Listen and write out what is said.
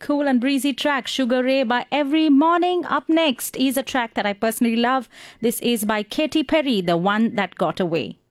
cool and breezy track, Sugar Ray by Every Morning. Up next is a track that I personally love. This is by Katy Perry, The One That Got Away.